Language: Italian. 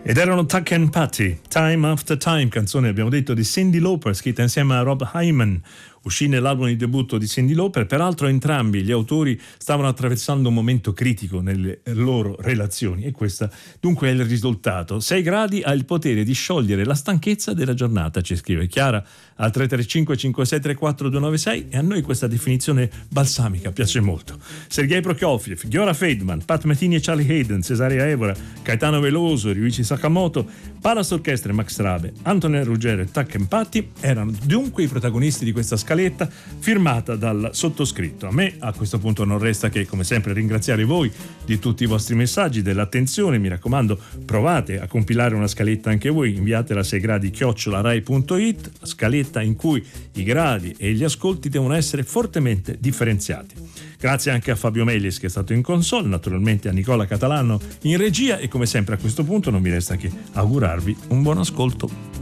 Ed erano Tuck and Patty, Time After Time, canzone abbiamo detto di Cyndi Lauper, scritta insieme a Rob Hyman. Uscì nell'album di debutto di Cyndi Lauper, peraltro entrambi gli autori stavano attraversando un momento critico nelle loro relazioni e questo dunque è il risultato. 6 gradi ha il potere di sciogliere la stanchezza della giornata, ci scrive Chiara al 335 5634 296 e a noi questa definizione balsamica piace molto. Sergei Prokofiev, Giora Feidman, Pat Metheny e Charlie Hayden, Cesarea Evora, Caetano Veloso, Ryuichi Sakamoto, Palace Orchestra e Max Rabe, Antonio Ruggero e Tuck and Patty erano dunque i protagonisti di questa scaletta firmata dal sottoscritto. A me a questo punto non resta che come sempre ringraziare voi di tutti i vostri messaggi, dell'attenzione. Mi raccomando, provate a compilare una scaletta anche voi, inviatela a 6gradi@rai.it, scaletta in cui i gradi e gli ascolti devono essere fortemente differenziati. Grazie anche a Fabio Mellis che è stato in console, naturalmente a Nicola Catalano in regia e come sempre a questo punto non mi resta che augurarvi un buon ascolto.